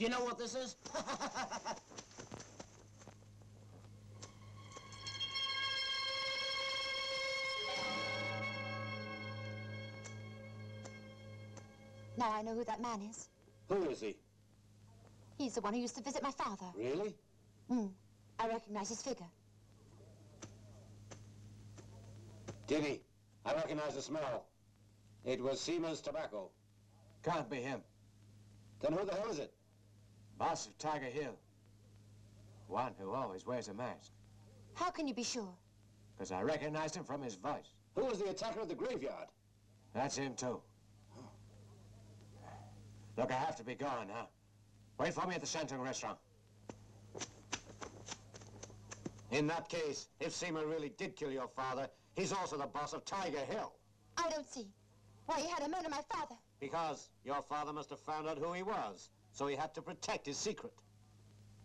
Do you know what this is? Now I know who that man is. Who is he? He's the one who used to visit my father. Really? I recognize his figure. Did he? I recognize the smell. It was Seamer's tobacco. Can't be him. Then who the hell is it? Boss of Tiger Hill. One who always wears a mask. How can you be sure? Because I recognized him from his voice. Who was the attacker of the graveyard? That's him, too. Look, I have to be going, huh? Wait for me at the Shantung restaurant. In that case, if Seamer really did kill your father, he's also the boss of Tiger Hill. I don't see why he had to murder my father. Because your father must have found out who he was, so he had to protect his secret.